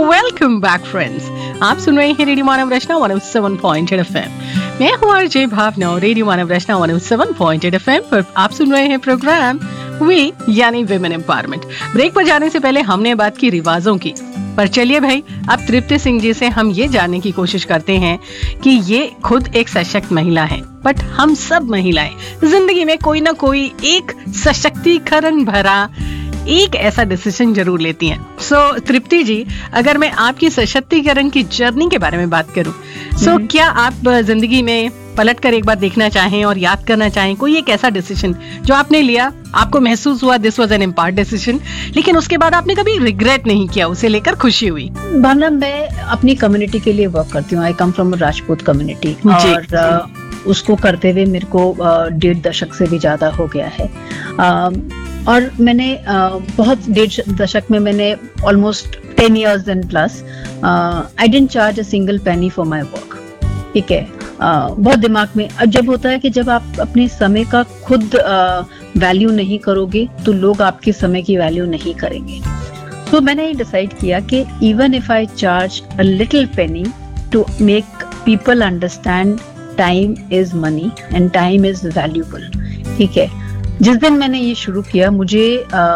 Welcome back friends. आप सुन रहे हैं रेडियो मानव रचना 107.8 एफएम। मैं हूं आरजे भावना और रेडियो मानव रचना 107.8 एफएम पर आप सुन रहे हैं प्रोग्राम वी यानी विमेन एम्पावरमेंट। ब्रेक पर जाने से पहले हमने बात की रिवाजों की, पर चलिए भाई अब तृप्ति सिंह जी से हम ये जानने की कोशिश करते हैं कि ये खुद एक सशक्त महिला है, बट हम सब महिलाएं जिंदगी में कोई ना कोई एक सशक्तिकरण भरा एक ऐसा डिसीजन जरूर लेती हैं। सो तृप्ति जी, अगर मैं आपकी सशक्तिकरण की जर्नी के बारे में बात करूं, सो क्या आप जिंदगी में पलट कर एक बार देखना चाहें और याद करना चाहें कोई एक ऐसा डिसीजन जो आपने लिया, आपको महसूस हुआ this was an empowered decision, लेकिन उसके बाद आपने कभी रिग्रेट नहीं किया, उसे लेकर खुशी हुई? भावना, मैं अपनी कम्युनिटी के लिए वर्क करती हूँ। आई कम फ्रॉम राजपूत कम्युनिटी और उसको करते हुए मेरे को 1.5 दशक से भी ज्यादा हो गया है। और मैंने बहुत 1.5 दशक में मैंने almost 10 years and plus I didn't charge a single penny for my work. ठीक है, बहुत दिमाग में जब होता है कि जब आप अपने समय का खुद वैल्यू नहीं करोगे तो लोग आपके समय की वैल्यू नहीं करेंगे। तो मैंने ये डिसाइड किया कि even if I charge a little Penney to make people understand time is money and time is valuable. ठीक है, जिस दिन मैंने ये शुरू किया मुझे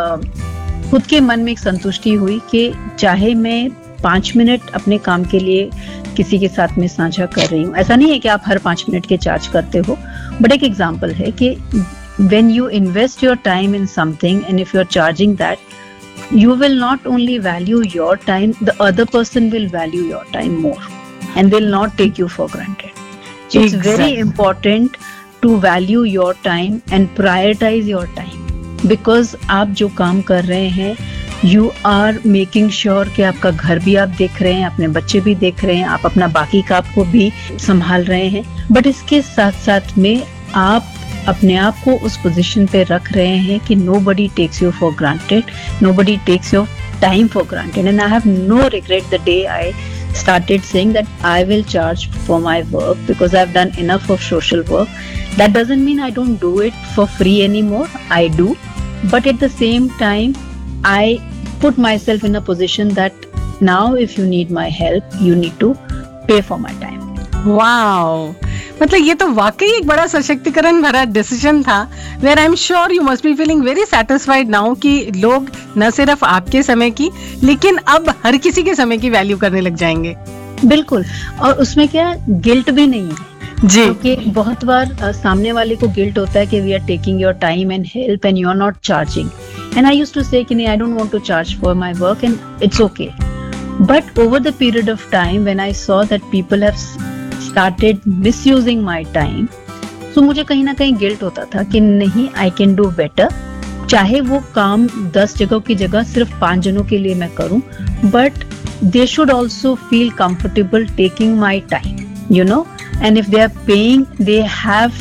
खुद के मन में एक संतुष्टि हुई कि चाहे मैं 5 मिनट अपने काम के लिए किसी के साथ में साझा कर रही हूँ। ऐसा नहीं है कि आप हर 5 मिनट के चार्ज करते हो, बट एक एग्जाम्पल है कि when you invest your time in something and if you're charging that, you will not only value your time, the other person will value your time more and will not take you for granted. So it's very important to value your time and prioritize your time, because आप जो काम कर रहे हैं you are making sure कि आपका घर भी आप देख रहे हैं, अपने बच्चे भी देख रहे हैं, आप अपना बाकी काम को भी संभाल रहे हैं, बट इसके साथ साथ में आप अपने आप को उस पोजीशन पे रख रहे हैं कि nobody takes you for granted, nobody takes your time for granted. And I have no regret the day I started saying that I will charge for my work because I've done enough of social work. That doesn't mean I don't do it for free anymore. I do. But at the same time, I put myself in a position that now if you need my help, you need to pay for my time. Wow! मतलब ये तो वाकई एक बड़ा सशक्तिकरण भरा decision था, where I am sure you must be feeling very satisfied now कि लोग न सिर्फ आपके समय की लेकिन अब हर किसी के समय की वैल्यू करने लग जाएंगे। बिल्कुल, और उसमें क्या गिल्ट भी नहीं है जी, क्योंकि बहुत बार सामने वाले को गिल्ट होता है कि we are taking your time and help and you are not charging, and I used to से कि नहीं, I don't want to charge for my work and it's okay. But over the period of time when I saw that people have started misusing my time, so मुझे कहीं ना कहीं guilt होता था कि नहीं, I can do better, चाहे वो काम 10 जगहों की जगह सिर्फ 5 जनों के लिए मैं करूं, but they should also feel comfortable taking my time, you know, and if they are paying, they have